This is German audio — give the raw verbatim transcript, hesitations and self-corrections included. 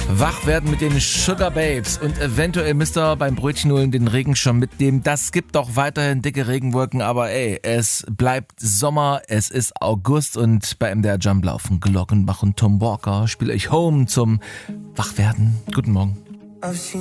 Wach werden mit den Sugar Babes und eventuell müsst ihr beim Brötchen holen den Regenschirm mitnehmen. Das gibt auch weiterhin dicke Regenwolken, aber ey, es bleibt Sommer, es ist August und bei M D R Jump laufen Glockenbach und Tom Walker. Spiele ich Home zum Wachwerden. Guten Morgen.